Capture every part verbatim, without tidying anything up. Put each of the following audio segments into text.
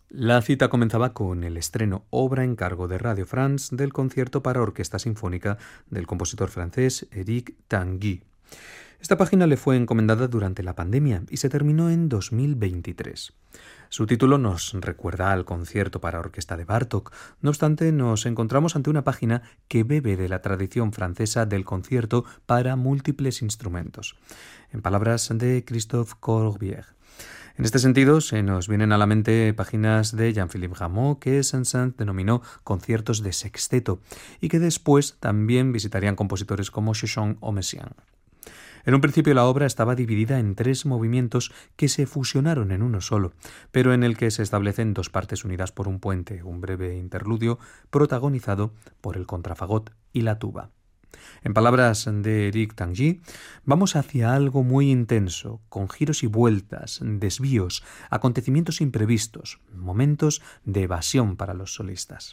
La cita comenzaba con el estreno, obra en cargo de Radio France, del concierto para orquesta sinfónica del compositor francés Éric Tanguy. Esta página le fue encomendada durante la pandemia y se terminó en dos mil veintitrés. Su título nos recuerda al concierto para orquesta de Bartók. No obstante, nos encontramos ante una página que bebe de la tradición francesa del concierto para múltiples instrumentos, en palabras de Christophe Corbière. En este sentido, se nos vienen a la mente páginas de Jean-Philippe Rameau, que Saint-Saëns denominó conciertos de sexteto y que después también visitarían compositores como Chauchan o Messiaen. En un principio la obra estaba dividida en tres movimientos que se fusionaron en uno solo, pero en el que se establecen dos partes unidas por un puente, un breve interludio protagonizado por el contrafagot y la tuba. En palabras de Éric Tanguy, vamos hacia algo muy intenso, con giros y vueltas, desvíos, acontecimientos imprevistos, momentos de evasión para los solistas.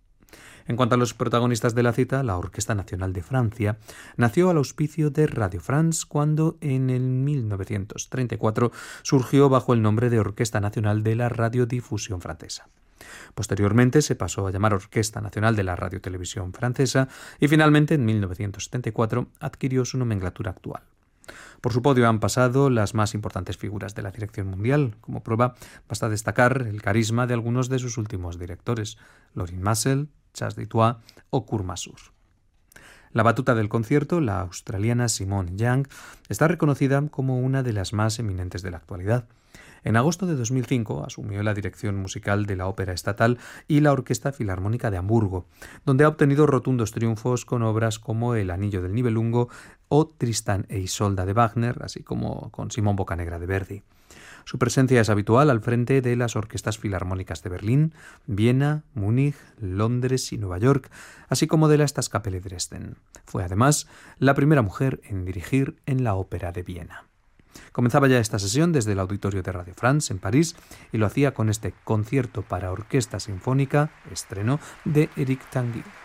En cuanto a los protagonistas de la cita, la Orquesta Nacional de Francia nació al auspicio de Radio France cuando en el mil novecientos treinta y cuatro surgió bajo el nombre de Orquesta Nacional de la Radiodifusión Francesa. Posteriormente se pasó a llamar Orquesta Nacional de la Radiotelevisión Francesa y finalmente en mil novecientos setenta y cuatro adquirió su nomenclatura actual. Por su podio han pasado las más importantes figuras de la dirección mundial. Como prueba, basta destacar el carisma de algunos de sus últimos directores, Lorin Maazel, Charles Dutoit o Kurt Masur. La batuta del concierto, la australiana Simone Young, está reconocida como una de las más eminentes de la actualidad. En agosto de dos mil cinco asumió la dirección musical de la Ópera Estatal y la Orquesta Filarmónica de Hamburgo, donde ha obtenido rotundos triunfos con obras como El Anillo del Nibelungo o Tristán e Isolda de Wagner, así como con Simón Boccanegra de Verdi. Su presencia es habitual al frente de las orquestas filarmónicas de Berlín, Viena, Múnich, Londres y Nueva York, así como de la Staatskapelle Dresden. Fue además la primera mujer en dirigir en la Ópera de Viena. Comenzaba ya esta sesión desde el auditorio de Radio France en París y lo hacía con este concierto para orquesta sinfónica, estreno de Éric Tanguy.